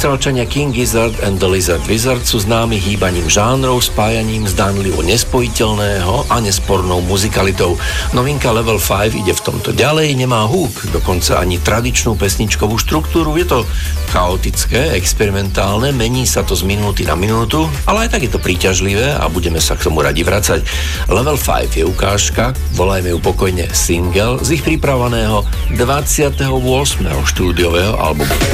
Austrálčania King Gizzard and the Lizard Wizard sú známi hýbaním žánrov, spájaním zdánlivo nespojiteľného a nespornou muzikalitou. Novinka Level 5 ide v tomto ďalej, nemá húb, dokonca ani tradičnú pesničkovú štruktúru, je to chaotické, experimentálne, mení sa to z minúty na minútu, ale aj tak je to príťažlivé a budeme sa k tomu radi vracať. Level 5 je ukážka, volajme ju pokojne single z ich pripraveného 28. štúdiového albumu.